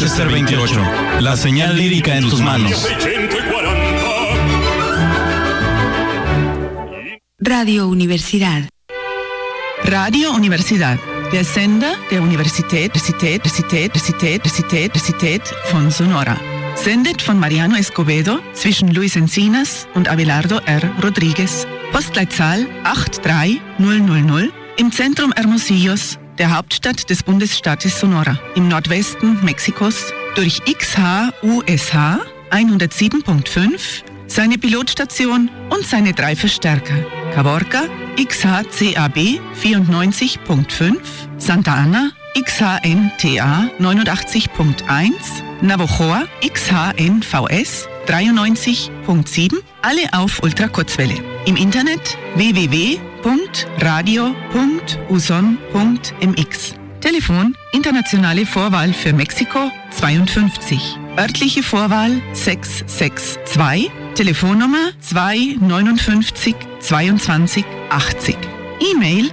Rochester 28, la señal lírica en tus manos. Radio Universidad. Radio Universidad, der Sender der Universität von Sonora. Sendet von Mariano Escobedo zwischen Luis Encinas und Abelardo R. Rodriguez. Postleitzahl 83000 im Zentrum Hermosillos, der Hauptstadt des Bundesstaates Sonora, im Nordwesten Mexikos, durch XHUSH 107.5, seine Pilotstation und seine 3 Verstärker. Caborca XHCAB 94.5, Santa Ana XHNTA 89.1, Navojoa XHNVS 93.7, alle auf Ultrakurzwelle. Im Internet www.radio.uson.mx. Telefon internationale Vorwahl für Mexiko 52, örtliche Vorwahl 662, Telefonnummer 259 22 80. E-Mail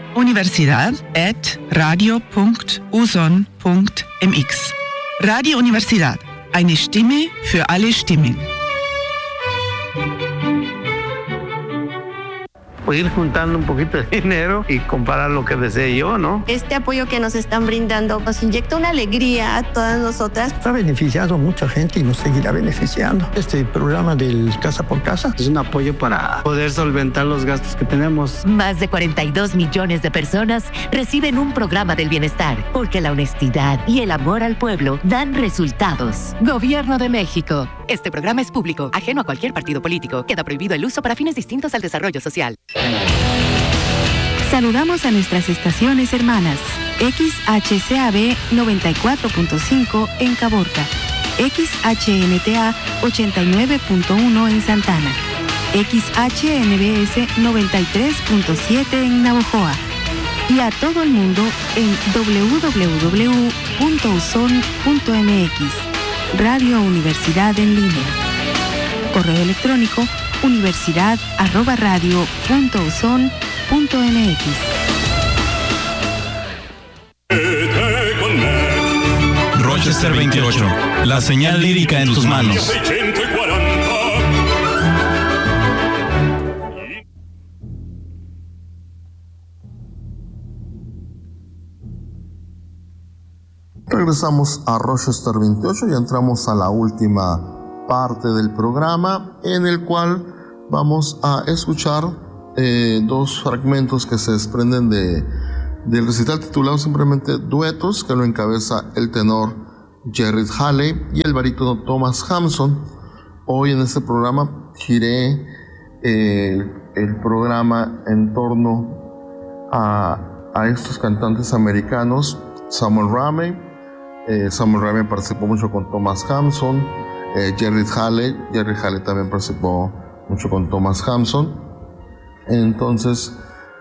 universidad@radio.uson.mx. Radio Universidad, eine Stimme für alle Stimmen. Pues ir juntando un poquito de dinero y comprar lo que desee yo, ¿no? Este apoyo que nos están brindando nos inyecta una alegría a todas nosotras. Ha beneficiado a mucha gente y nos seguirá beneficiando. Este programa del Casa por Casa es un apoyo para poder solventar los gastos que tenemos. Más de 42 millones de personas reciben un programa del bienestar, porque la honestidad y el amor al pueblo dan resultados. Gobierno de México. Este programa es público, ajeno a cualquier partido político. Queda prohibido el uso para fines distintos al desarrollo social. Saludamos a nuestras estaciones hermanas. XHCAB 94.5 en Caborca, XHNTA 89.1 en Santana, XHNBS 93.7 en Navojoa, y a todo el mundo en www.uson.mx. Radio Universidad en línea. Correo electrónico universidad@radio.uson.mx. Rochester 28, la señal lírica en tus manos. Regresamos a Rochester 28 y entramos a la última parte del programa, en el cual vamos a escuchar 2 fragmentos que se desprenden del recital titulado simplemente Duetos, que lo encabeza el tenor Jerry Halley y el barítono Thomas Hampson. Hoy en este programa giré el programa en torno a estos cantantes americanos. Samuel Ramey participó mucho con Thomas Hampson. Jerry Halley también participó mucho con Thomas Hampson. Entonces,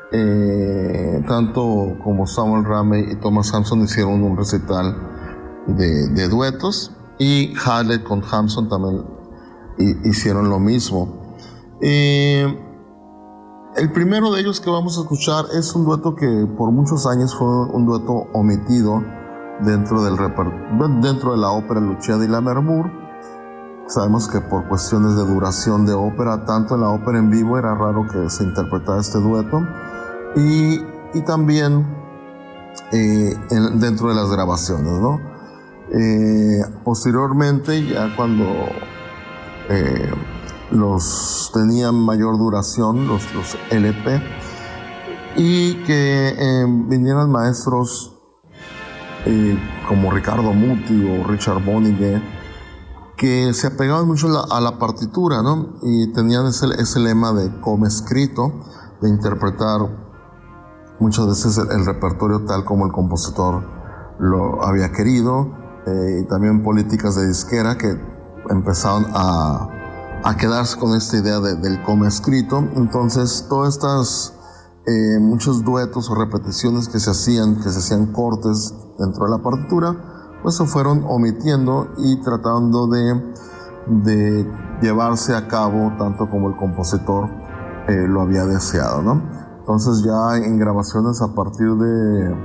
tanto como Samuel Ramey y Thomas Hampson hicieron un recital de duetos, y Halley con Hampson también hicieron lo mismo. El primero de ellos que vamos a escuchar es un dueto que por muchos años fue un dueto omitido dentro de la ópera Lucia di Lammermoor. Sabemos que por cuestiones de duración de ópera, tanto en la ópera en vivo era raro que se interpretara este dueto, y también dentro de las grabaciones, ¿no? Posteriormente, ya cuando los tenían mayor duración, los LP, y que vinieran maestros como Ricardo Muti o Richard Bonnier, que se apegaban mucho a la partitura, ¿no? Y tenían ese lema de como escrito, de interpretar muchas veces el repertorio tal como el compositor lo había querido, y también políticas de disquera que empezaron a quedarse con esta idea del como escrito. Entonces, todas estas muchos duetos o repeticiones que se hacían cortes dentro de la partitura, pues se fueron omitiendo y tratando de llevarse a cabo tanto como el compositor lo había deseado, ¿no? Entonces, ya en grabaciones a partir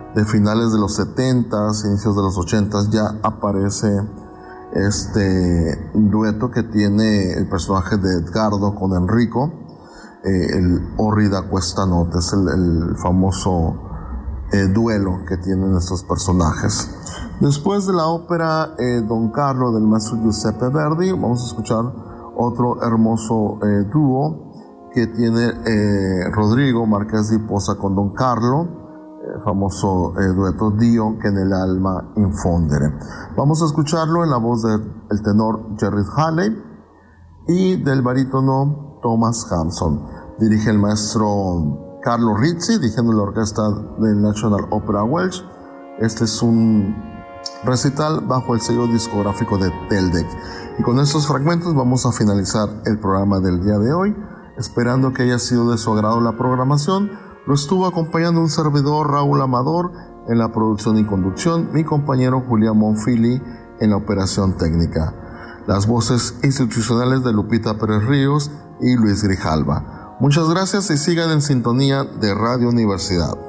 de finales de los 70s, inicios de los 80s, ya aparece este dueto que tiene el personaje de Edgardo con Enrico, el Orrida Cuesta Notte, es el famoso duelo que tienen estos personajes. Después de la ópera Don Carlo del maestro Giuseppe Verdi, vamos a escuchar otro hermoso dúo que tiene Rodrigo Marqués de Posa con Don Carlo, famoso dueto Dio che nell'alma infondere. Vamos a escucharlo en la voz del tenor Jerry Halley y del barítono Thomas Hampson. Dirige el maestro Carlo Rizzi, dirigiendo la orquesta del National Opera Welsh. Este es un recital bajo el sello discográfico de Teldec. Y con estos fragmentos vamos a finalizar el programa del día de hoy, esperando que haya sido de su agrado la programación. Lo estuvo acompañando un servidor, Raúl Amador, en la producción y conducción, mi compañero Julián Monfili en la operación técnica. Las voces institucionales de Lupita Pérez Ríos y Luis Grijalva. Muchas gracias y sigan en sintonía de Radio Universidad.